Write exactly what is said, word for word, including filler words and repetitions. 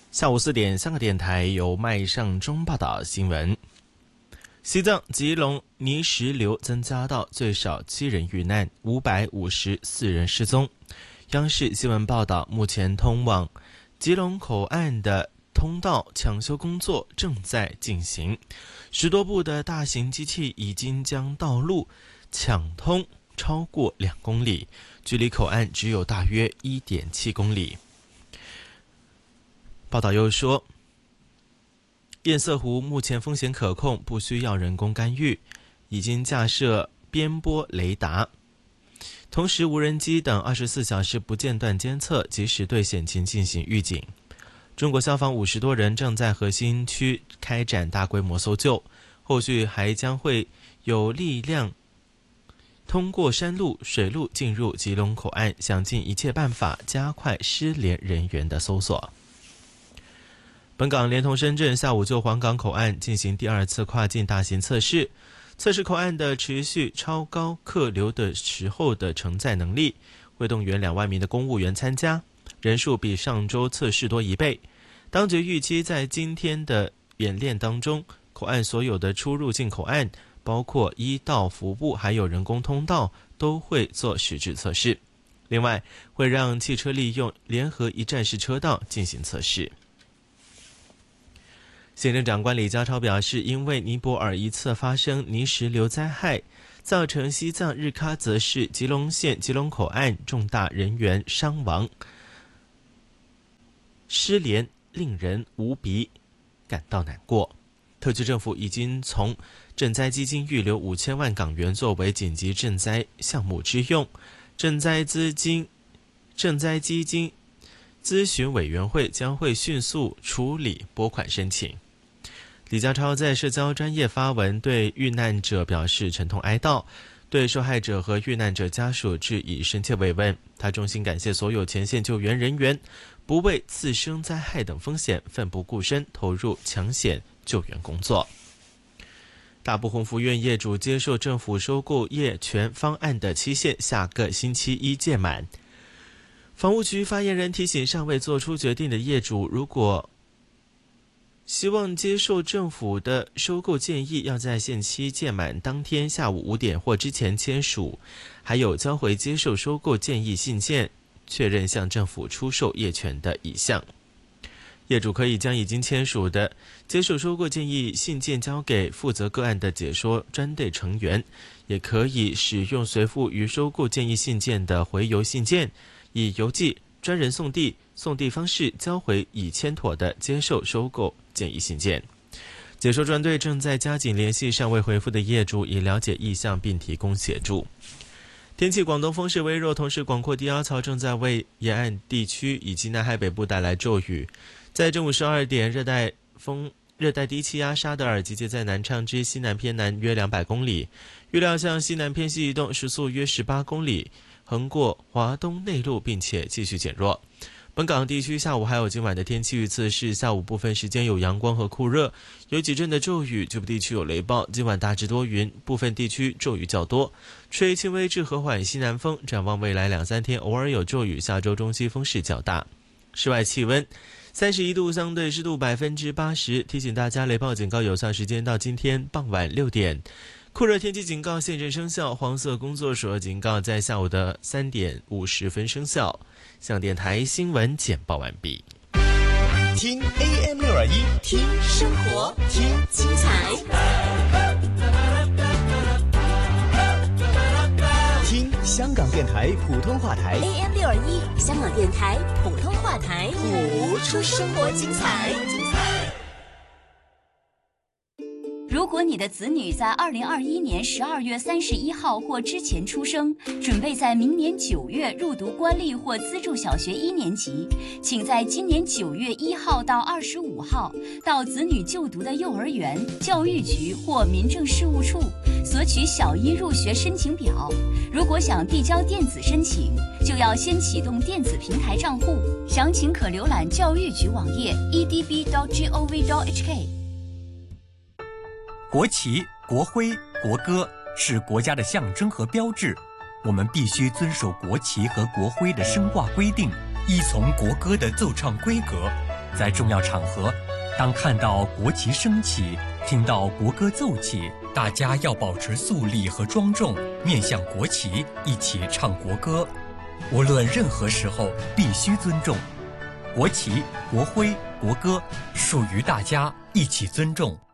下午四点，香港电台由麦尚中报道新闻。西藏吉隆泥石流增加到最少七人遇难，五百五十四人失踪。央视新闻报道，目前通往吉隆口岸的通道抢修工作正在进行，十多部的大型机器已经将道路抢通超过两公里，距离口岸只有大约 一点七公里。报道又说，堰塞湖目前风险可控，不需要人工干预，已经架设边波雷达，同时无人机等二十四小时不间断监测，及时对险情进行预警。中国消防五十多人正在核心区开展大规模搜救，后续还将会有力量通过山路、水路进入吉隆口岸，想尽一切办法加快失联人员的搜索。本港连同深圳下午就黄港口岸进行第二次跨境大型测试，测试口岸的持续超高客流的时候的承载能力，会动员两万名的公务员参加，人数比上周测试多一倍。当局预期在今天的演练当中，口岸所有的出入境口岸，包括一道服部还有人工通道，都会做实质测试。另外，会让汽车利用联合一站式车道进行测试。行政长官李家超表示，因为尼泊尔一次发生泥石流灾害，造成西藏日喀则市吉隆县吉隆口岸重大人员伤亡，失联令人无比感到难过。特区政府已经从赈灾基金预留五千万港元作为紧急赈灾项目之用，赈灾资金赈灾基金咨询委员会将会迅速处理拨款申请。李家超在社交专页发文，对遇难者表示沉痛哀悼，对受害者和遇难者家属致以深切慰问。他衷心感谢所有前线救援人员，不畏次生灾害等风险，奋不顾身投入抢险救援工作。大埔鸿福苑业主接受政府收购业权方案的期限下个星期一届满。房屋局发言人提醒尚未做出决定的业主，如果希望接受政府的收购建议，要在限期届满当天下午五点或之前签署，还有交回接受收购建议信件，确认向政府出售业权的意向。业主可以将已经签署的接受收购建议信件交给负责个案的解说专队成员，也可以使用随附于收购建议信件的回邮信件，以邮寄、专人送递、送递方式交回已签妥的接受收购建议信件。解说专队正在加紧联系尚未回复的业主，以了解意向并提供协助。天气，广东风势微弱，同时广阔低压槽正在为沿岸地区以及南海北部带来骤雨。在正午十二点，热带风热带低气压沙德尔集结在南昌之西南偏南约两百公里，预料向西南偏西移动，时速约十八公里，横过华东内陆，并且继续减弱。本港地区下午还有今晚的天气预测是：下午部分时间有阳光和酷热，有几阵的骤雨，局部地区有雷暴。今晚大致多云，部分地区骤雨较多，吹轻微至和缓西南风。展望未来两三天偶尔有骤雨，下周中期风势较大。室外气温三十一度，相对湿度百分之八十。提醒大家，雷暴警告有效时间到今天傍晚六点。酷热天气警告现正生效，黄色工作暑热警告在下午的三点五十分生效。向电台新闻简报完毕。 听 A M 六二一， 听生活，听精彩， 听香港电台普通话台 A M 六二一，香港电台普通话台， 谱出生活精彩。 如果你的子女在二零二一年十二月三十一号或之前出生，准备在明年九月入读官立或资助小学一年级，请在今年九月一号到二十五号到子女就读的幼儿园、教育局或民政事务处索取小一入学申请表。如果想递交电子申请，就要先启动电子平台账户，详情可浏览教育局网页 e d b dot gov dot h k。 国旗、国徽、国歌是国家的象征和标志，我们必须遵守国旗和国徽的升挂规定，依从国歌的奏唱规格， 在重要场合，当看到国旗升起，听到国歌奏起，大家要保持肃立和庄重，面向国旗，一起唱国歌。无论任何时候，必须尊重国旗、国徽、国歌，属于大家，一起尊重。